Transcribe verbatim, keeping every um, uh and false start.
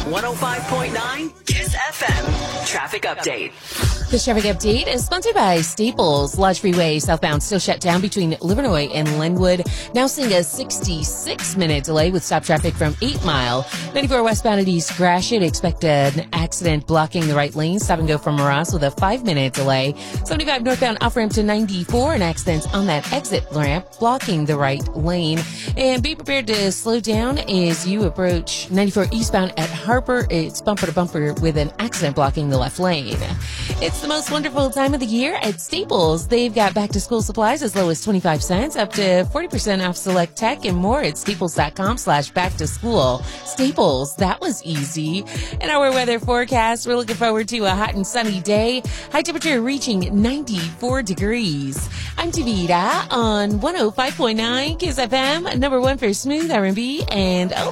one oh five point nine Kiss F M. Traffic update. This traffic update is sponsored by Staples. Lodge Freeway southbound still shut down between Livernois and Linwood. Now seeing a sixty-six minute delay with stop traffic from eight mile. ninety-four westbound at East Gratiot. Expect an accident blocking the right lane. Stop and go from Ross with a five minute delay. seventy-five northbound off ramp to ninety-four. An accident on that exit ramp blocking the right lane. And be prepared to slow down as you approach ninety-four eastbound at Harper. It's bumper to bumper with an accident blocking the left lane. It's the most wonderful time of the year at Staples. They've got back to school supplies as low as twenty-five cents, up to forty percent off select tech and more at staples.com slash back to school. Staples, that was easy. In our weather forecast, we're looking forward to a hot and sunny day. High temperature reaching ninety-four degrees. I'm Tavita on one oh five point nine Kiss F M, number one for smooth R and B and